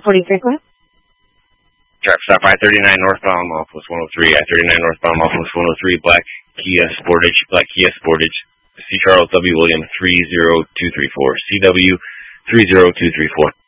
43 Traffic stop I-39 northbound, Office 103. I-39 northbound, Office 103. Black Kia Sportage. C. Charles W. William 30234. CW 30234.